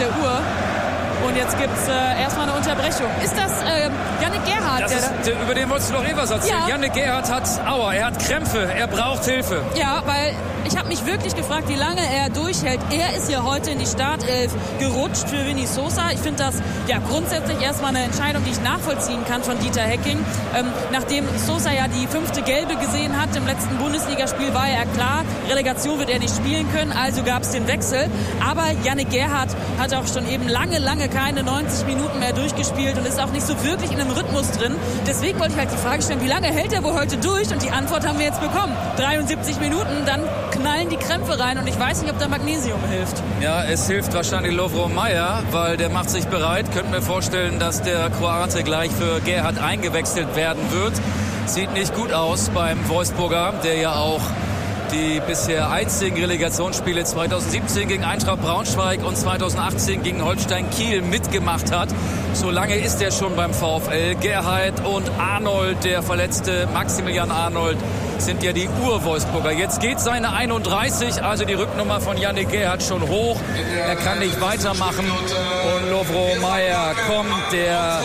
der Uhr. Und jetzt gibt es erstmal eine Unterbrechung. Ist das Yannick Gerhardt? Über den wolltest du doch was erzählen. Ja. Yannick Gerhardt hat er hat Krämpfe, er braucht Hilfe. Ja, weil ich habe mich wirklich gefragt, wie lange er durchhält. Er ist ja heute in die Startelf gerutscht für Vinny Sosa. Ich finde das grundsätzlich erstmal eine Entscheidung, die ich nachvollziehen kann von Dieter Hecking. Nachdem Sosa ja die 5. Gelbe gesehen hat im letzten Bundesligaspiel, war ja klar, Relegation wird er nicht spielen können, also gab es den Wechsel. Aber Yannick Gerhardt hat auch schon eben lange keine 90 Minuten mehr durchgespielt und ist auch nicht so wirklich in einem Rhythmus drin. Deswegen wollte ich halt die Frage stellen, wie lange hält er wohl heute durch? Und die Antwort haben wir jetzt bekommen. 73 Minuten, dann knallen die Krämpfe rein und ich weiß nicht, ob da Magnesium hilft. Ja, es hilft wahrscheinlich Lovro Majer, weil der macht sich bereit. Könnten wir vorstellen, dass der Kroate gleich für Gerhardt eingewechselt werden wird. Sieht nicht gut aus beim Wolfsburger, der ja auch die bisher einzigen Relegationsspiele 2017 gegen Eintracht Braunschweig und 2018 gegen Holstein Kiel mitgemacht hat. So lange ist er schon beim VfL. Gerhardt und Arnold, der verletzte Maximilian Arnold, sind ja die Ur-Wolfsburger. Jetzt geht seine 31, also die Rücknummer von Yannick Gerhardt, schon hoch. Er kann nicht weitermachen. Und Lovro Majer kommt, der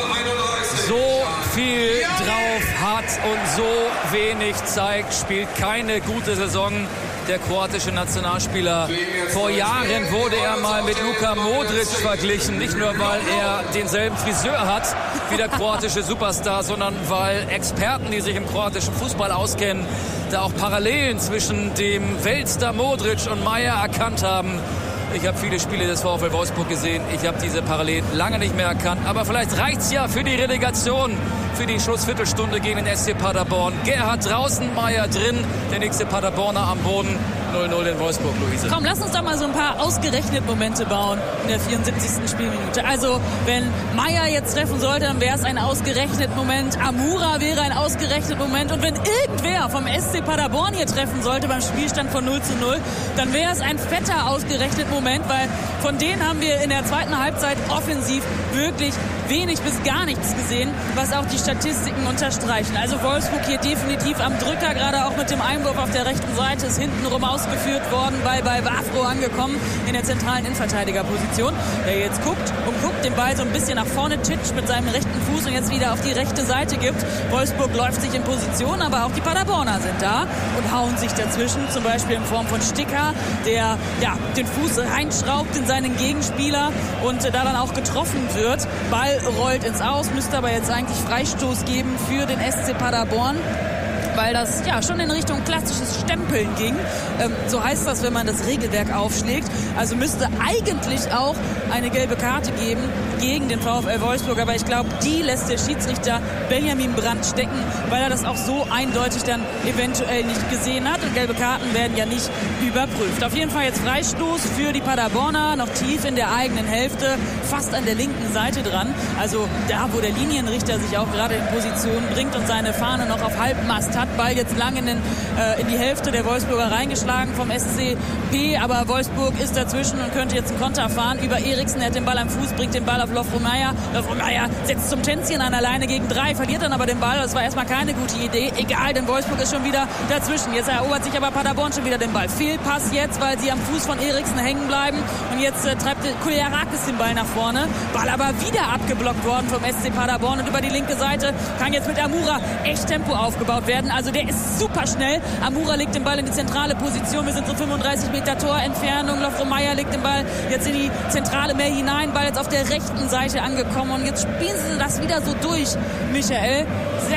so viel drauf hat und so wenig zeigt, spielt keine gute Saison. Der kroatische Nationalspieler. Vor Jahren wurde er mal mit Luka Modric verglichen. Nicht nur, weil er denselben Friseur hat wie der kroatische Superstar, sondern weil Experten, die sich im kroatischen Fußball auskennen, da auch Parallelen zwischen dem Weltstar Modric und Majer erkannt haben. Ich habe viele Spiele des VfL Wolfsburg gesehen. Ich habe diese Parallelen lange nicht mehr erkannt. Aber vielleicht reicht's ja für die Relegation, für die Schlussviertelstunde gegen den SC Paderborn. Gerhardt draußen, Majer drin. Der nächste Paderborner am Boden. 0-0 in Wolfsburg, Luise. Komm, lass uns doch mal so ein paar ausgerechnet Momente bauen in der 74. Spielminute. Also, wenn Majer jetzt treffen sollte, dann wäre es ein ausgerechnet Moment. Amura wäre ein ausgerechnet Moment. Und wenn irgendwer vom SC Paderborn hier treffen sollte beim Spielstand von 0-0, dann wäre es ein fetter ausgerechnet Moment, weil von denen haben wir in der zweiten Halbzeit offensiv wirklich wenig bis gar nichts gesehen, was auch die Statistiken unterstreichen. Also Wolfsburg hier definitiv am Drücker, gerade auch mit dem Einwurf auf der rechten Seite, ist hintenrum ausgeführt worden, bei Wafro angekommen in der zentralen Innenverteidigerposition. Der jetzt guckt, den Ball so ein bisschen nach vorne titscht mit seinem rechten Fuß und jetzt wieder auf die rechte Seite gibt. Wolfsburg läuft sich in Position, aber auch die Paderborner sind da und hauen sich dazwischen, zum Beispiel in Form von Sticker, der den Fuß reinschraubt in seinen Gegenspieler und da dann auch getroffen wird. Ball rollt ins Aus, müsste aber jetzt eigentlich Freistoß geben für den SC Paderborn, weil das schon in Richtung klassisches Stempeln ging. So heißt das, wenn man das Regelwerk aufschlägt. Also müsste eigentlich auch eine gelbe Karte geben gegen den VfL Wolfsburg. Aber ich glaube, die lässt der Schiedsrichter Benjamin Brandt stecken, weil er das auch so eindeutig dann eventuell nicht gesehen hat. Und gelbe Karten werden ja nicht überprüft. Auf jeden Fall jetzt Freistoß für die Paderborner, noch tief in der eigenen Hälfte, fast an der linken Seite dran. Also da, wo der Linienrichter sich auch gerade in Position bringt und seine Fahne noch auf Halbmast hat. Ball jetzt lang in die Hälfte der Wolfsburger reingeschlagen vom SCP, aber Wolfsburg ist dazwischen und könnte jetzt einen Konter fahren über Eriksen. Er hat den Ball am Fuß, bringt den Ball auf Lovro Majer. Lovro Majer setzt zum Tänzchen an, alleine gegen 3, verliert dann aber den Ball. Das war erstmal keine gute Idee. Egal, denn Wolfsburg ist schon wieder dazwischen. Jetzt erobert sich aber Paderborn schon wieder den Ball. Fehlpass jetzt, weil sie am Fuß von Eriksen hängen bleiben. Und jetzt treibt Kolerakis den Ball nach vorne. Ball aber wieder abgeblockt worden vom SC Paderborn und über die linke Seite kann jetzt mit Amura echt Tempo aufgebaut werden. Also der ist super schnell. Amura legt den Ball in die zentrale Position. Wir sind so 35 Meter Torentfernung. Lovro Majer legt den Ball jetzt in die Zentrale mehr hinein. Ball jetzt auf der rechten Seite angekommen. Und jetzt spielen sie das wieder so durch, Michael.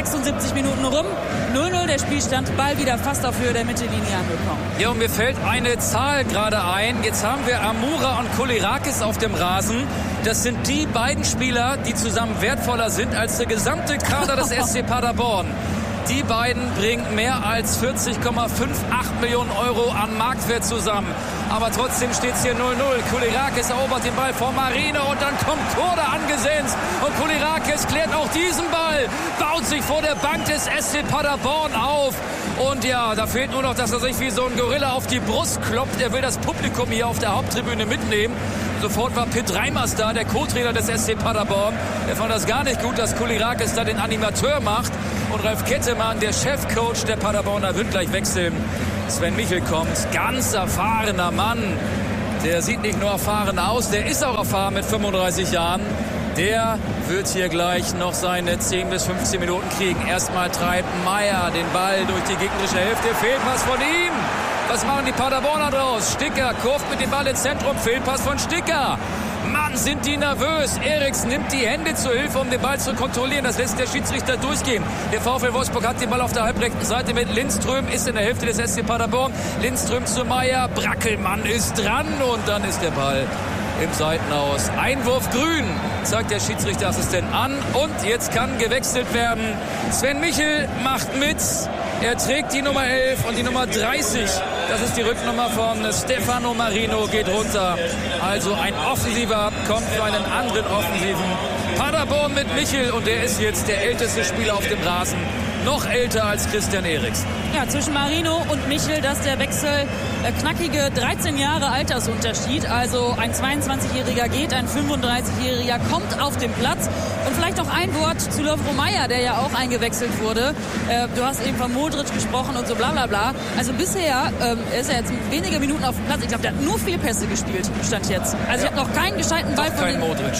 76 Minuten rum. 0-0 der Spielstand. Ball wieder fast auf Höhe der Mittellinie angekommen. Ja, und mir fällt eine Zahl gerade ein. Jetzt haben wir Amura und Kolerakis auf dem Rasen. Das sind die beiden Spieler, die zusammen wertvoller sind als der gesamte Kader des SC Paderborn. Die beiden bringen mehr als 40,58 Millionen Euro an Marktwert zusammen. Aber trotzdem steht es hier 0-0. Kolerakis erobert den Ball vor Marine und dann kommt Korda angesetzt. Und Kolerakis klärt auch diesen Ball, baut sich vor der Bank des SC Paderborn auf. Und ja, da fehlt nur noch, dass er sich wie so ein Gorilla auf die Brust klopft. Er will das Publikum hier auf der Haupttribüne mitnehmen. Sofort war Pitt Reimers da, der Co-Trainer des SC Paderborn. Er fand das gar nicht gut, dass Kolerakis da den Animateur macht. Und Ralf Kettemann, der Chefcoach der Paderborner, wird gleich wechseln. Sven Michel kommt, ganz erfahrener Mann. Der sieht nicht nur erfahren aus, der ist auch erfahren mit 35 Jahren. Der wird hier gleich noch seine 10 bis 15 Minuten kriegen. Erstmal treibt Maier den Ball durch die gegnerische Hälfte. Fehlpass von ihm. Was machen die Paderborner draus? Sticker kurft mit dem Ball ins Zentrum. Fehlpass von Sticker. Mann, sind die nervös. Eriks nimmt die Hände zur Hilfe, um den Ball zu kontrollieren. Das lässt der Schiedsrichter durchgehen. Der VfL Wolfsburg hat den Ball auf der halbrechten Seite mit Lindström. Ist in der Hälfte des SC Paderborn. Lindström zu Maier. Brackelmann ist dran. Und dann ist der Ball im Seitenaus. Einwurf grün, zeigt der Schiedsrichterassistent an. Und jetzt kann gewechselt werden. Sven Michel macht mit. Er trägt die Nummer 11 und die Nummer 30. Das ist die Rücknummer von Stefano Marino, geht runter. Also ein Offensiver kommt für einen anderen Offensiven. Paderborn mit Michel und der ist jetzt der älteste Spieler auf dem Rasen. Noch älter als Christian Eriks. Ja, zwischen Marino und Michel, das ist der Wechsel. Knackige 13 Jahre Altersunterschied. Also ein 22-Jähriger geht, ein 35-Jähriger kommt auf den Platz. Und vielleicht noch ein Wort zu Lovro Maier, der ja auch eingewechselt wurde. Du hast eben von Modric gesprochen und so bla bla bla. Also bisher ist er jetzt wenige Minuten auf dem Platz. Ich glaube, der hat nur Fehlpässe gespielt, stand jetzt. Also ich habe noch keinen gescheiten Ball von kein Modric.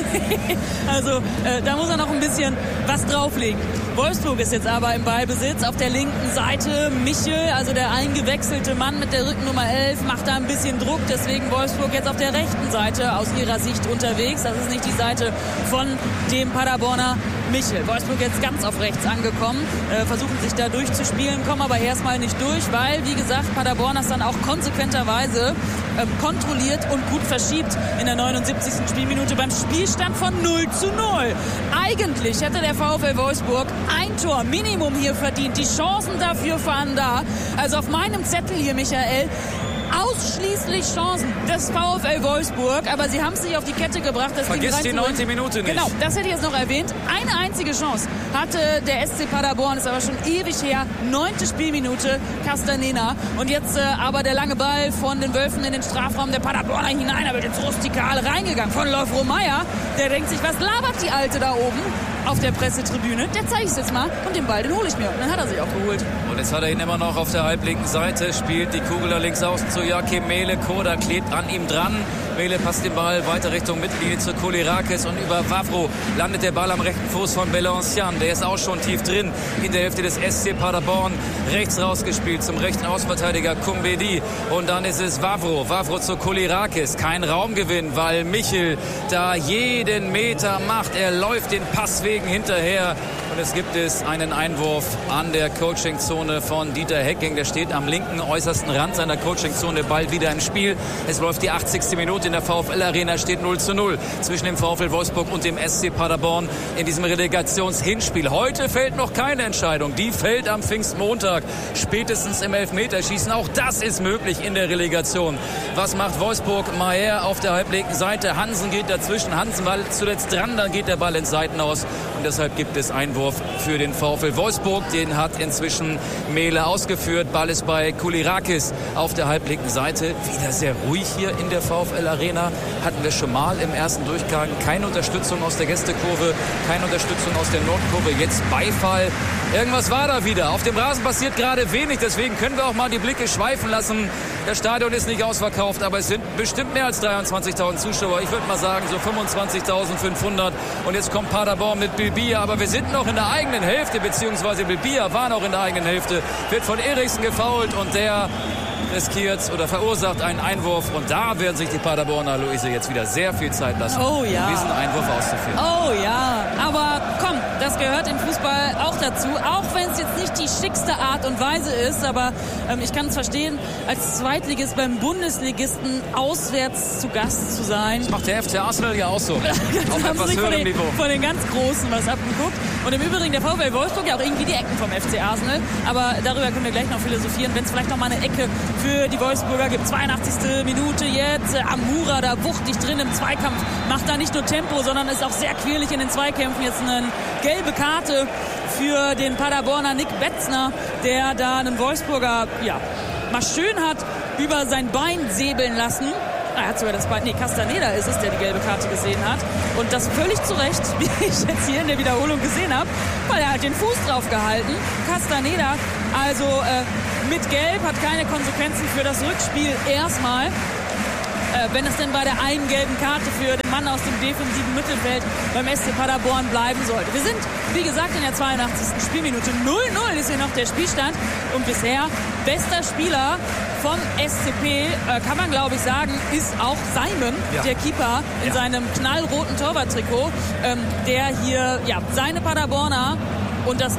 Also da muss er noch ein bisschen was drauflegen. Wolfsburg ist jetzt aber im Ballbesitz auf der linken Seite. Michel, also der eingewechselte Mann mit der Rückennummer 11, macht da ein bisschen Druck. Deswegen Wolfsburg jetzt auf der rechten Seite aus ihrer Sicht unterwegs. Das ist nicht die Seite von dem Paderborner Michel. Wolfsburg jetzt ganz auf rechts angekommen, versuchen sich da durchzuspielen, kommen aber erstmal nicht durch, weil, wie gesagt, Paderborn das dann auch konsequenterweise kontrolliert und gut verschiebt in der 79. Spielminute beim Spielstand von 0:0. Eigentlich hätte der VfL Wolfsburg ein Tor Minimum hier verdient. Die Chancen dafür waren da. Also auf meinem Zettel hier, Michael, ausschließlich Chancen des VfL Wolfsburg, aber sie haben es nicht auf die Kette gebracht. Vergiss die 9. Minute nicht. Genau, das hätte ich jetzt noch erwähnt. Eine einzige Chance hatte der SC Paderborn, ist aber schon ewig her. 9. Spielminute, Castaneda. Und jetzt aber der lange Ball von den Wölfen in den Strafraum der Paderborner hinein. Aber jetzt rustikal reingegangen von Lovro Maier. Der denkt sich, was labert die Alte da oben auf der Pressetribüne? Der zeige ich es jetzt mal und den Ball, den hole ich mir. Und dann hat er sich auch geholt. Und jetzt hat er ihn immer noch auf der halblinken Seite, spielt die Kugel da links außen zu Joachim Mele. Koda klebt an ihm dran. Mele passt den Ball weiter Richtung Mittellinie zu Kolerakis und über Wavro landet der Ball am rechten Fuß von Belancian. Der ist auch schon tief drin in der Hälfte des SC Paderborn. Rechts rausgespielt zum rechten Außenverteidiger Kumbedi. Und dann ist es Wavro. Wavro zu Kolerakis. Kein Raumgewinn, weil Michel da jeden Meter macht. Er läuft den Passwegen hinterher. Und es gibt einen Einwurf an der Coachingzone von Dieter Hecking. Der steht am linken äußersten Rand seiner Coachingzone. Ball wieder im Spiel. Es läuft die 80. Minute in der VfL Arena. Steht 0:0 zwischen dem VfL Wolfsburg und dem SC Paderborn in diesem Relegationshinspiel. Heute fällt noch keine Entscheidung. Die fällt am Pfingstmontag. Spätestens im Elfmeterschießen. Auch das ist möglich in der Relegation. Was macht Wolfsburg? Maier auf der halblinken Seite. Hansen geht dazwischen. Hansen war zuletzt dran. Dann geht der Ball ins Seitenaus. Und deshalb gibt es Einwurf für den VfL Wolfsburg. Den hat inzwischen Mele ausgeführt. Ball ist bei Kolerakis auf der halblinken Seite. Wieder sehr ruhig hier in der VfL Arena. Hatten wir schon mal im ersten Durchgang. Keine Unterstützung aus der Gästekurve, keine Unterstützung aus der Nordkurve. Jetzt Beifall. Irgendwas war da wieder. Auf dem Rasen passiert gerade wenig. Deswegen können wir auch mal die Blicke schweifen lassen. Das Stadion ist nicht ausverkauft, aber es sind bestimmt mehr als 23.000 Zuschauer. Ich würde mal sagen so 25.500. Und jetzt kommt Paderborn mit Bilbia. Aber wir sind noch in der eigenen Hälfte, beziehungsweise Bilbia war noch in der eigenen Hälfte. Wird von Eriksen gefoult und der riskiert oder verursacht einen Einwurf. Und da werden sich die Paderborner, Luise, jetzt wieder sehr viel Zeit lassen, um diesen Einwurf auszuführen. Oh ja, aber komm, das gehört im Fußball auch dazu. Auch wenn es jetzt nicht die schickste Art und Weise ist, aber ich kann es verstehen, als Zweitligist beim Bundesligisten auswärts zu Gast zu sein. Das macht der FC Arsenal ja auch so. Auf etwas höherem Niveau. Von den ganz Großen was abgeguckt. Und im Übrigen der VfL Wolfsburg ja auch irgendwie die Ecken vom FC Arsenal. Aber darüber können wir gleich noch philosophieren, wenn es vielleicht noch mal eine Ecke für die Wolfsburger gibt. 82. Minute jetzt. Amura da wuchtig drin im Zweikampf. Macht da nicht nur Tempo, sondern ist auch sehr quirlig in den Zweikämpfen. Jetzt eine gelbe Karte für den Paderborner Nick Betzner, der da einen Wolfsburger mal schön hat über sein Bein säbeln lassen. Er hat sogar das Bein, Castaneda ist es, der die gelbe Karte gesehen hat. Und das völlig zu Recht, wie ich jetzt hier in der Wiederholung gesehen habe, weil er hat den Fuß drauf gehalten. Castaneda, also mit Gelb, hat keine Konsequenzen für das Rückspiel erstmal. wenn es denn bei der einen gelben Karte für den Mann aus dem defensiven Mittelfeld beim SC Paderborn bleiben sollte. Wir sind, wie gesagt, in der 82. Spielminute. 0-0 ist hier noch der Spielstand. Und bisher bester Spieler vom SCP, kann man glaube ich sagen, ist auch Simon, der Keeper in seinem knallroten Torwarttrikot, der hier seine Paderborner und das 0-0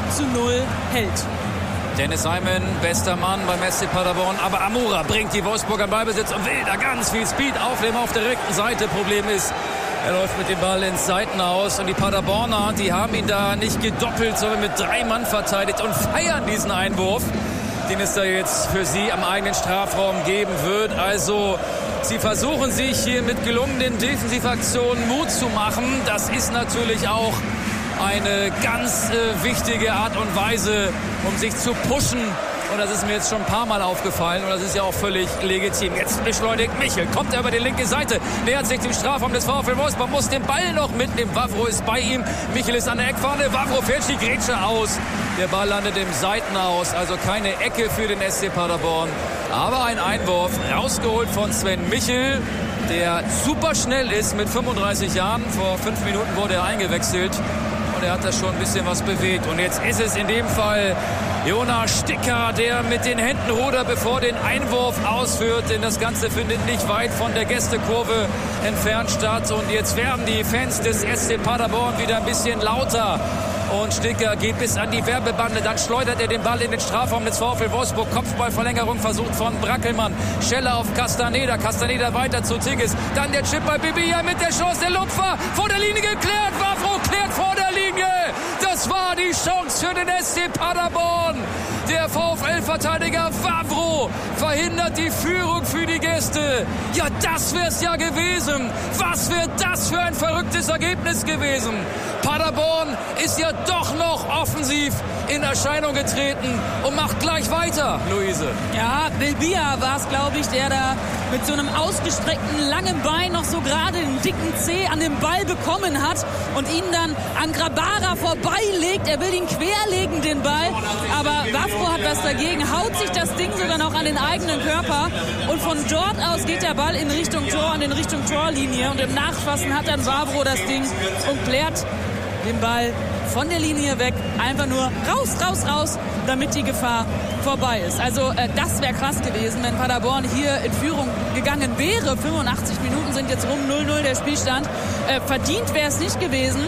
hält. Dennis Simon, bester Mann beim SC Paderborn, aber Amura bringt die Wolfsburger Ballbesitz und will da ganz viel Speed aufnehmen auf der rechten Seite. Problem ist, er läuft mit dem Ball ins Seitenhaus und die Paderborner, die haben ihn da nicht gedoppelt, sondern mit 3 Mann verteidigt und feiern diesen Einwurf, den es da jetzt für sie am eigenen Strafraum geben wird. Also sie versuchen sich hier mit gelungenen Defensivaktionen Mut zu machen. Das ist natürlich auch eine ganz wichtige Art und Weise, um sich zu pushen. Und das ist mir jetzt schon ein paar Mal aufgefallen. Und das ist ja auch völlig legitim. Jetzt beschleunigt Michel. Kommt er über die linke Seite. Nähert sich dem Strafraum des VfL Wolfsburg. Muss den Ball noch mitnehmen. Wawro ist bei ihm. Michel ist an der Eckfahne. Wawro fällt die Grätsche aus. Der Ball landet im Seitenhaus. Also keine Ecke für den SC Paderborn. Aber ein Einwurf. Rausgeholt von Sven Michel, der super schnell ist mit 35 Jahren. Vor 5 Minuten wurde er eingewechselt. Und er hat da schon ein bisschen was bewegt. Und jetzt ist es in dem Fall Jonas Sticker, der mit den Händen rudert, bevor den Einwurf ausführt. Denn das Ganze findet nicht weit von der Gästekurve entfernt statt. Und jetzt werden die Fans des SC Paderborn wieder ein bisschen lauter. Und Sticker geht bis an die Werbebande. Dann schleudert er den Ball in den Strafraum des VfL Wolfsburg. Kopfballverlängerung versucht von Brackelmann. Scheller auf Castaneda. Castaneda weiter zu Tigges. Dann der Chip bei Bibia mit der Chance. Der Lupfer vor der Linie geklärt. Wawro klärt vor der Linie. Das war die Chance für den SC Paderborn. Der VfL-Verteidiger Wawro verhindert die Führung für die Gäste. Ja, das wär's ja gewesen. Was wäre das für ein verrücktes Ergebnis gewesen? Paderborn ist ja doch noch offensiv in Erscheinung getreten und macht gleich weiter, Luise. Ja, Bilbia war es, glaube ich, der da mit so einem ausgestreckten langen Bein noch so gerade den dicken Zeh an den Ball bekommen hat und ihn dann an Grabara vorbeilegt. Er will ihn querlegen, den Ball, aber Wawro hat was dagegen, haut sich das Ding sogar noch an den eigenen Körper und von dort aus geht der Ball in Richtung Tor, in Richtung Torlinie und im Nachfassen hat dann Wawro das Ding und klärt den Ball von der Linie weg, einfach nur raus, damit die Gefahr vorbei ist. Also das wäre krass gewesen, wenn Paderborn hier in Führung gegangen wäre. 85 Minuten sind jetzt rum, 0-0 der Spielstand. Verdient wäre es nicht gewesen.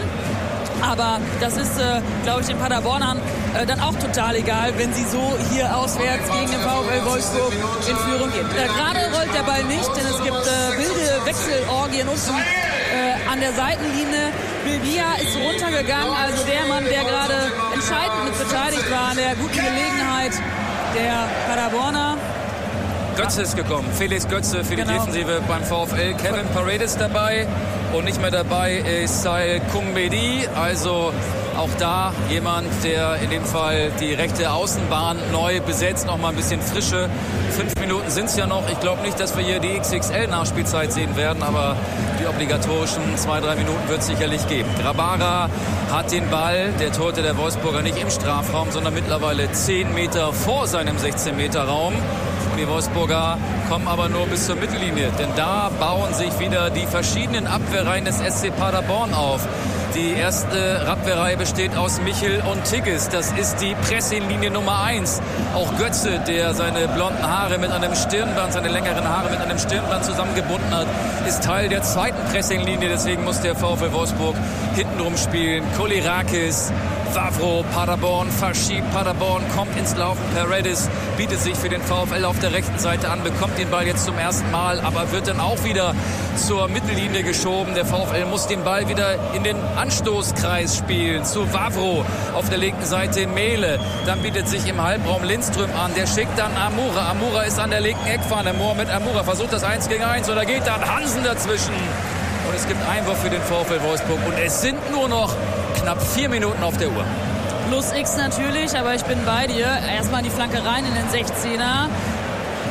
Aber das ist, glaube ich, den Paderbornern dann auch total egal, wenn sie so hier auswärts gegen den VfL Wolfsburg in Führung gehen. Gerade rollt der Ball nicht, denn es gibt wilde Wechselorgien unten an der Seitenlinie. Bilbia ist runtergegangen, also der Mann, der gerade entscheidend mit beteiligt war an der guten Gelegenheit der Paderborner. Götze ist gekommen, Felix Götze für die Defensive beim VfL. Kevin Paredes dabei und nicht mehr dabei ist Saïd Koumbedi. Also auch da jemand, der in dem Fall die rechte Außenbahn neu besetzt, noch mal ein bisschen Frische. 5 Minuten sind es ja noch. Ich glaube nicht, dass wir hier die XXL-Nachspielzeit sehen werden, aber die obligatorischen 2-3 Minuten wird es sicherlich geben. Grabara hat den Ball, der Torhüter der Wolfsburger, nicht im Strafraum, sondern mittlerweile 10 Meter vor seinem 16-Meter-Raum. Die Wolfsburger kommen aber nur bis zur Mittellinie, denn da bauen sich wieder die verschiedenen Abwehrreihen des SC Paderborn auf. Die erste Abwehrreihe besteht aus Michel und Tigges. Das ist die Pressinglinie Nummer 1. Auch Götze, der seine blonden Haare mit einem Stirnband, seine längeren Haare mit einem Stirnband zusammengebunden hat, ist Teil der zweiten Pressinglinie. Deswegen muss der VfL Wolfsburg hintenrum spielen. Kolirakis, Wawro, Paderborn verschiebt. Paderborn kommt ins Laufen. Paredes bietet sich für den VfL auf der rechten Seite an, bekommt den Ball jetzt zum ersten Mal, aber wird dann auch wieder zur Mittellinie geschoben. Der VfL muss den Ball wieder in den Anstoßkreis spielen. Zu Wawro auf der linken Seite Mehle. Dann bietet sich im Halbraum Lindström an. Der schickt dann Amura. Amura ist an der linken Eckfahne. Mohamed Amura versucht das 1 gegen 1 oder geht dann Hansen dazwischen. Und es gibt Einwurf für den VfL Wolfsburg. Und es sind nur noch knapp 4 Minuten auf der Uhr. Plus X natürlich, aber ich bin bei dir. Erstmal die Flanke rein in den 16er.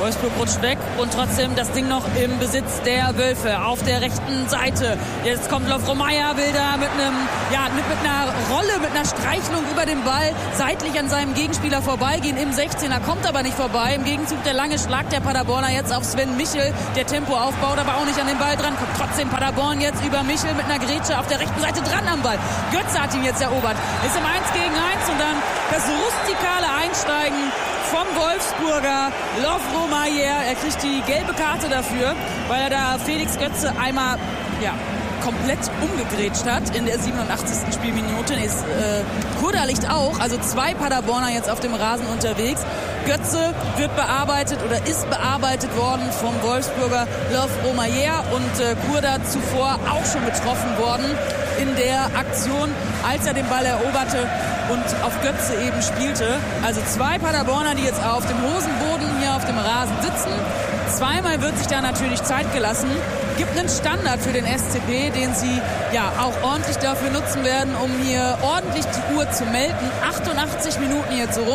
Wolfsburg rutscht weg und trotzdem das Ding noch im Besitz der Wölfe auf der rechten Seite. Jetzt kommt Lovro Mayer, will da mit einer Rolle, mit einer Streichelung über den Ball seitlich an seinem Gegenspieler vorbeigehen im 16er, kommt aber nicht vorbei. Im Gegenzug der lange Schlag der Paderborner jetzt auf Sven Michel, der Tempo aufbaut, aber auch nicht an den Ball dran. Kommt trotzdem Paderborn jetzt über Michel mit einer Grätsche auf der rechten Seite dran am Ball. Götze hat ihn jetzt erobert. Ist im 1 gegen 1 und dann das rustikale Einsteigen vom Wolfsburger Lovro Mayer. Er kriegt die gelbe Karte dafür, weil er da Felix Götze einmal komplett umgegrätscht hat in der 87. Spielminute. Kurda liegt auch, also 2 Paderborner jetzt auf dem Rasen unterwegs. Götze wird bearbeitet oder ist bearbeitet worden vom Wolfsburger Lovro Mayer und Kurda zuvor auch schon getroffen worden in der Aktion, als er den Ball eroberte und auf Götze eben spielte. Also 2 Paderborner, die jetzt auf dem Hosenboden hier auf dem Rasen sitzen. Zweimal wird sich da natürlich Zeit gelassen. Gibt einen Standard für den SCP, den sie auch ordentlich dafür nutzen werden, um hier ordentlich die Uhr zu melden. 88 Minuten jetzt so rum.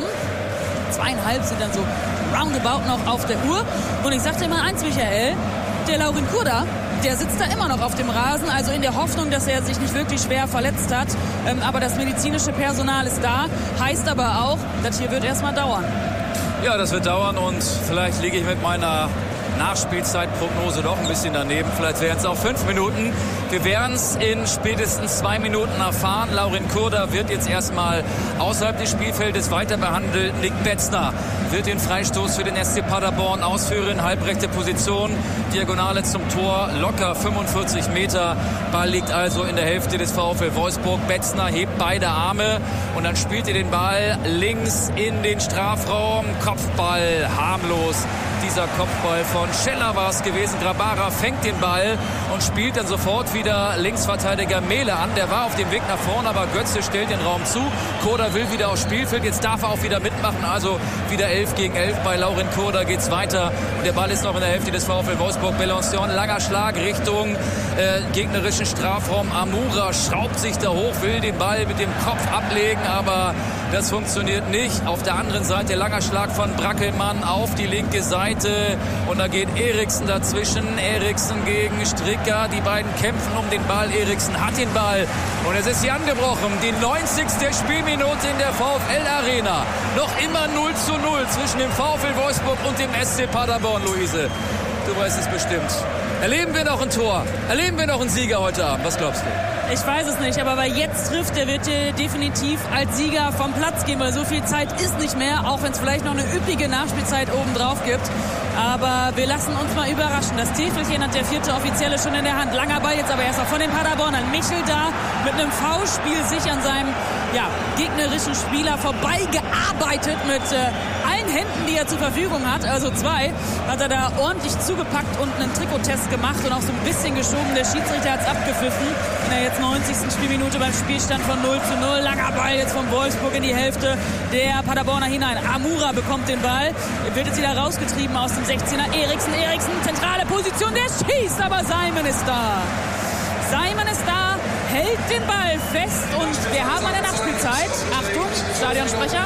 2,5 sind dann so roundabout noch auf der Uhr. Und ich sag dir mal eins, Michael, der Laurin Kurda, der sitzt da immer noch auf dem Rasen, also in der Hoffnung, dass er sich nicht wirklich schwer verletzt hat. Aber das medizinische Personal ist da, heißt aber auch, das hier wird erstmal dauern. Ja, das wird dauern und vielleicht liege ich mit meiner Nachspielzeitprognose doch ein bisschen daneben. Vielleicht wären es auch 5 Minuten. Wir werden es in spätestens 2 Minuten erfahren. Laurin Kurda wird jetzt erstmal außerhalb des Spielfeldes weiter behandelt. Nick Betzner wird den Freistoß für den SC Paderborn ausführen. Halbrechte Position, Diagonale zum Tor, locker 45 Meter. Ball liegt also in der Hälfte des VfL Wolfsburg. Betzner hebt beide Arme und dann spielt er den Ball links in den Strafraum. Kopfball, harmlos. Dieser Kopfball von Scheller war es gewesen. Grabara fängt den Ball und spielt dann sofort wieder Linksverteidiger Mehle an. Der war auf dem Weg nach vorne, aber Götze stellt den Raum zu. Kurda will wieder aufs Spielfeld. Jetzt darf er auch wieder mitmachen. Also wieder 11 gegen 11. Bei Laurin Kurda geht's weiter. Und der Ball ist noch in der Hälfte des VfL Wolfsburg. Bellancion, langer Schlag Richtung gegnerischen Strafraum. Amura schraubt sich da hoch, will den Ball mit dem Kopf ablegen, aber das funktioniert nicht. Auf der anderen Seite langer Schlag von Brackelmann auf die linke Seite. Und da geht Eriksen dazwischen. Eriksen gegen Stricker. Die beiden kämpfen um den Ball. Eriksen hat den Ball. Und es ist hier angebrochen. Die 90. Spielminute in der VfL-Arena. Noch immer 0:0 zwischen dem VfL Wolfsburg und dem SC Paderborn, Luise. Du weißt es bestimmt. Erleben wir noch ein Tor? Erleben wir noch einen Sieger heute Abend? Was glaubst du? Ich weiß es nicht, aber wer jetzt trifft, der wird definitiv als Sieger vom Platz gehen, weil so viel Zeit ist nicht mehr, auch wenn es vielleicht noch eine üppige Nachspielzeit obendrauf gibt. Aber wir lassen uns mal überraschen. Das Täfelchen hat der 4. Offizielle schon in der Hand. Langer Ball jetzt aber erst auch von den Paderbornern. Michel da mit einem Foulspiel sich an seinem gegnerischen Spieler vorbeigearbeitet mit allen Händen, die er zur Verfügung hat. Also 2 hat er da ordentlich zugepackt und einen Trikottest gemacht und auch so ein bisschen geschoben. Der Schiedsrichter hat es abgepfiffen. In der jetzt 90. Spielminute beim Spielstand von 0:0. Langer Ball jetzt von Wolfsburg in die Hälfte der Paderborner hinein. Amura bekommt den Ball. Wird jetzt wieder rausgetrieben aus dem 16er. Eriksen, zentrale Position. Der schießt, aber Simon ist da. Simon ist da, hält den Ball fest und wir haben eine Nachspielzeit. Achtung, Stadionsprecher.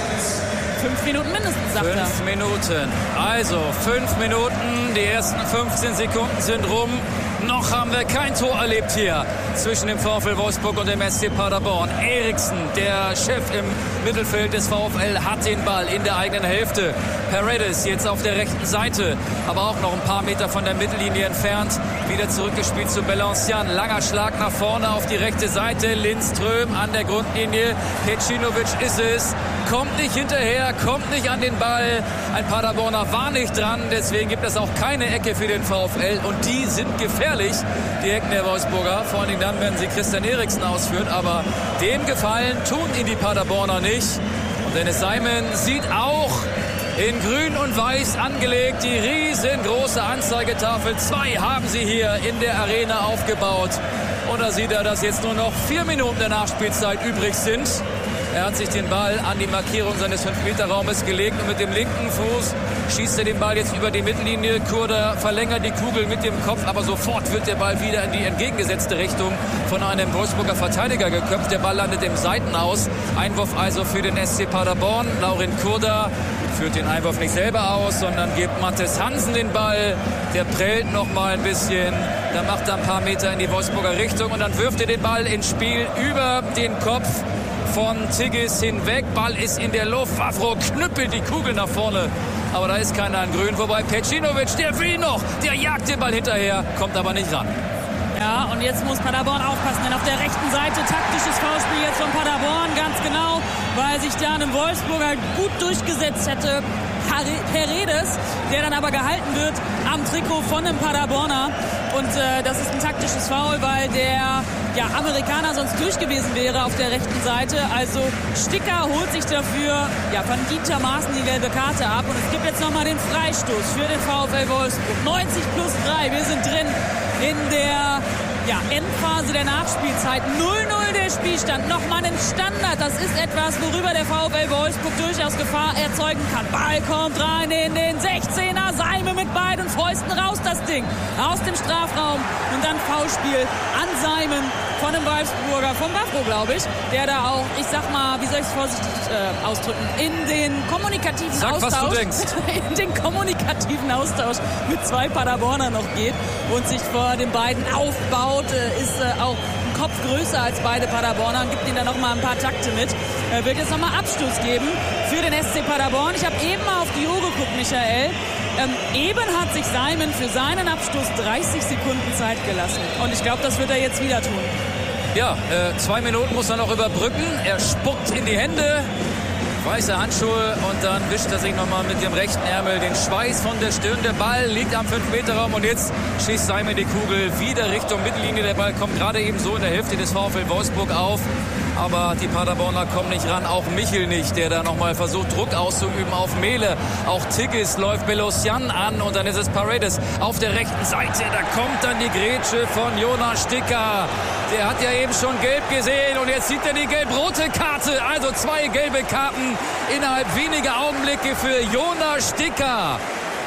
5 Minuten mindestens, sagt er. 5 Minuten. Also 5 Minuten. Die ersten 15 Sekunden sind rum. Noch haben wir kein Tor erlebt hier zwischen dem VfL Wolfsburg und dem SC Paderborn. Eriksen, der Chef im Mittelfeld des VfL, hat den Ball in der eigenen Hälfte. Paredes jetzt auf der rechten Seite, aber auch noch ein paar Meter von der Mittellinie entfernt. Wieder zurückgespielt zu Bellancian. Langer Schlag nach vorne auf die rechte Seite. Lindström an der Grundlinie. Pecinovic ist es. Kommt nicht hinterher, kommt nicht an den Ball. Ein Paderborner war nicht dran, deswegen gibt es auch keine Ecke für den VfL. Und die sind gefährlich, die Ecken der Wolfsburger. Vor allen Dingen dann, wenn sie Christian Eriksen ausführt. Aber dem Gefallen tun ihn die Paderborner nicht. Und Dennis Simon sieht auch in grün und weiß angelegt die riesengroße Anzeigetafel. 2 haben sie hier in der Arena aufgebaut. Und da sieht er, dass jetzt nur noch 4 Minuten der Nachspielzeit übrig sind. Er hat sich den Ball an die Markierung seines 5-Meter-Raumes gelegt und mit dem linken Fuß schießt er den Ball jetzt über die Mittellinie. Kurda verlängert die Kugel mit dem Kopf, aber sofort wird der Ball wieder in die entgegengesetzte Richtung von einem Wolfsburger Verteidiger geköpft. Der Ball landet im Seitenaus. Einwurf also für den SC Paderborn. Laurin Kurda führt den Einwurf nicht selber aus, sondern gibt Mathis Hansen den Ball. Der prellt noch mal ein bisschen. Dann macht er ein paar Meter in die Wolfsburger Richtung und dann wirft er den Ball ins Spiel über den Kopf von Tigges hinweg. Ball ist in der Luft. Wawro knüppelt die Kugel nach vorne. Aber da ist keiner an Grün. Wobei Pecinovic, der will noch. Der jagt den Ball hinterher, kommt aber nicht ran. Ja, und jetzt muss Paderborn aufpassen, denn auf der rechten Seite taktisches Foulspiel jetzt von Paderborn, ganz genau, weil sich da ein Wolfsburger gut durchgesetzt hätte. Paredes, der dann aber gehalten wird am Trikot von einem Paderborner. Und das ist ein taktisches Foul, weil der Amerikaner sonst durch gewesen wäre auf der rechten Seite. Also Sticker holt sich dafür von Dietermaßen die gelbe Karte ab. Und es gibt jetzt nochmal den Freistoß für den VfL Wolfsburg. 90+3, wir sind drin in der Endphase der Nachspielzeit. 0-0 der Spielstand. Nochmal ein Standard. Das ist etwas, worüber der VfL Wolfsburg durchaus Gefahr erzeugen kann. Ball kommt rein in den 16er. Seime mit beiden Fäusten raus das Ding. Aus dem Strafraum. Und dann Foulspiel an Seimen von dem Wolfsburger, vom Wawro, glaube ich. Der da auch, ich sag mal, wie soll ich es vorsichtig ausdrücken, in den kommunikativen Austausch. Was du denkst. In den kommunikativen Austausch mit zwei Paderborner noch geht und sich vor den beiden aufbaut. Ist auch ein Kopf größer als beide Paderborner und gibt ihnen dann noch mal ein paar Takte mit. Wird jetzt noch mal Abstoß geben für den SC Paderborn. Ich habe eben mal auf die Uhr geguckt, Michael. Eben hat sich Seimen für seinen Abstoß 30 Sekunden Zeit gelassen. Und ich glaube, das wird er jetzt wieder tun. Ja, 2 Minuten muss er noch überbrücken. Er spuckt in die Hände. Weiße Handschuhe und dann wischt er sich nochmal mit dem rechten Ärmel den Schweiß von der Stirn. Der Ball liegt am 5-Meter-Raum und jetzt schießt Seimen die Kugel wieder Richtung Mittellinie. Der Ball kommt gerade eben so in der Hälfte des VfL Wolfsburg auf. Aber die Paderborner kommen nicht ran, auch Michel nicht, der da nochmal versucht, Druck auszuüben auf Mehle. Auch Tigges läuft Belosian an und dann ist es Paredes auf der rechten Seite. Da kommt dann die Grätsche von Jonas Sticker. Der hat ja eben schon gelb gesehen und jetzt sieht er die gelb-rote Karte. Also 2 gelbe Karten innerhalb weniger Augenblicke für Jonas Sticker.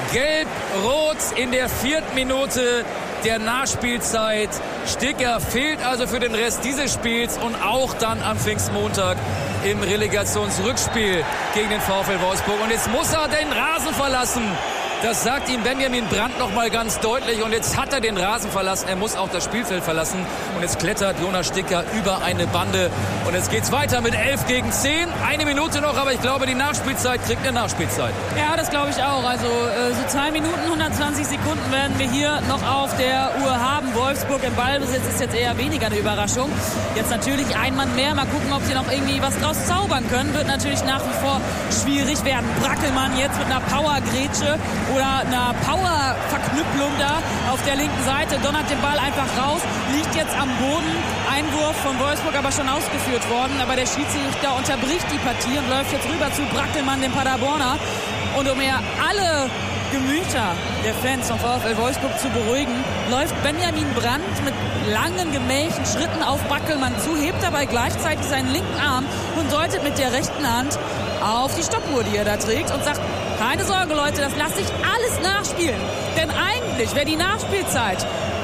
Gelb-rot in der 4. Minute der Nachspielzeit. Sticker fehlt also für den Rest dieses Spiels und auch dann am Pfingstmontag im Relegationsrückspiel gegen den VfL Wolfsburg. Und jetzt muss er den Rasen verlassen. Das sagt ihm Benjamin Brandt noch mal ganz deutlich. Und jetzt hat er den Rasen verlassen. Er muss auch das Spielfeld verlassen. Und jetzt klettert Jonas Sticker über eine Bande. Und jetzt geht's weiter mit 11 gegen 10. 1 Minute noch, aber ich glaube, die Nachspielzeit kriegt eine Nachspielzeit. Ja, das glaube ich auch. Also so 2 Minuten, 120 Sekunden werden wir hier noch auf der Uhr haben. Wolfsburg im Ballbesitz ist jetzt eher weniger eine Überraschung. Jetzt natürlich ein Mann mehr. Mal gucken, ob sie noch irgendwie was draus zaubern können. Wird natürlich nach wie vor schwierig werden. Brackelmann jetzt mit einer Power-Grätsche oder einer Power-Verknüpplung da auf der linken Seite, donnert den Ball einfach raus, liegt jetzt am Boden. Einwurf von Wolfsburg aber schon ausgeführt worden, aber der Schiedsrichter unterbricht die Partie und läuft jetzt rüber zu Brackelmann, dem Paderborner. Und um er alle Gemüter der Fans vom VfL Wolfsburg zu beruhigen, läuft Benjamin Brandt mit langen, gemächlichen Schritten auf Brackelmann zu, hebt dabei gleichzeitig seinen linken Arm und deutet mit der rechten Hand auf die Stoppuhr, die er da trägt und sagt, keine Sorge, Leute, das lasse ich alles nachspielen. Denn eigentlich wäre die Nachspielzeit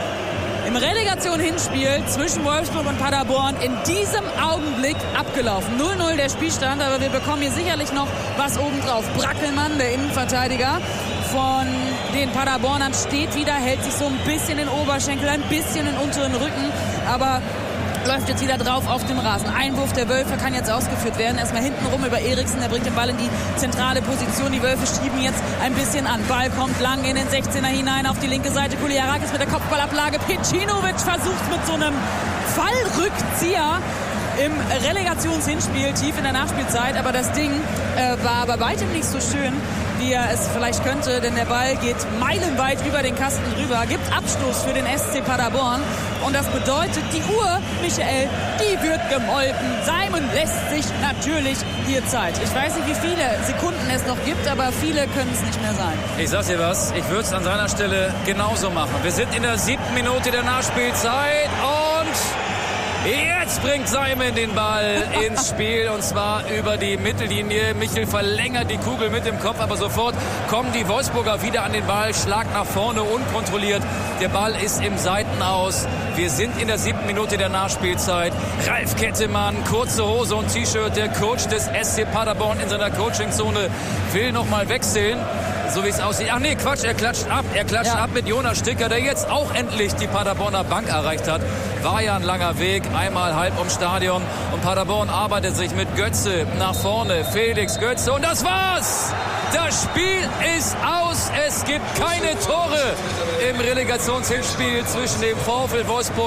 im Relegation-Hinspiel zwischen Wolfsburg und Paderborn in diesem Augenblick abgelaufen. 0-0 der Spielstand, aber wir bekommen hier sicherlich noch was obendrauf. Brackelmann, der Innenverteidiger von den Paderbornern, steht wieder, hält sich so ein bisschen in den Oberschenkel, ein bisschen in den unteren Rücken, aber läuft jetzt wieder drauf auf dem Rasen. Einwurf der Wölfe kann jetzt ausgeführt werden. Erstmal hinten rum über Eriksen. Der bringt den Ball in die zentrale Position. Die Wölfe schieben jetzt ein bisschen an. Ball kommt lang in den 16er hinein auf die linke Seite. Kuliarakis mit der Kopfballablage. Pecinovic versucht mit so einem Fallrückzieher im Relegationshinspiel tief in der Nachspielzeit. Aber das Ding war bei weitem nicht so schön, wie er es vielleicht könnte, denn der Ball geht meilenweit über den Kasten drüber, gibt Abstoß für den SC Paderborn und das bedeutet, die Uhr, Michael, die wird gemolken. Seimen lässt sich natürlich hier Zeit. Ich weiß nicht, wie viele Sekunden es noch gibt, aber viele können es nicht mehr sein. Ich sag dir was, ich würde es an seiner Stelle genauso machen. Wir sind in der 7. Minute der Nachspielzeit und Jetzt bringt Simon den Ball ins Spiel und zwar über die Mittellinie. Michel verlängert die Kugel mit dem Kopf, aber sofort kommen die Wolfsburger wieder an den Ball. Schlag nach vorne, unkontrolliert. Der Ball ist im Seitenaus. Wir sind in der 7. Minute der Nachspielzeit. Ralf Kettemann, kurze Hose und T-Shirt. Der Coach des SC Paderborn in seiner Coachingzone will nochmal wechseln. So wie es aussieht. Ach nee, Quatsch, er klatscht ab. Er klatscht ab mit Jonas Sticker, der jetzt auch endlich die Paderborner Bank erreicht hat. War ja ein langer Weg, einmal halb ums Stadion. Und Paderborn arbeitet sich mit Götze nach vorne. Felix Götze und das war's! Das Spiel ist aus. Es gibt keine Tore im Relegationshinspiel zwischen dem VfL Wolfsburg